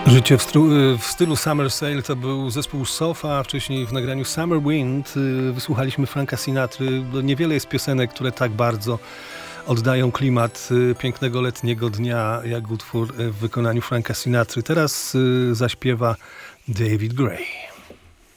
Życie w stylu Summer Sail to był zespół Sofa, a wcześniej w nagraniu Summer Wind wysłuchaliśmy Franka Sinatry. Niewiele jest piosenek, które tak bardzo oddają klimat pięknego letniego dnia, jak utwór w wykonaniu Franka Sinatry. Teraz zaśpiewa David Gray.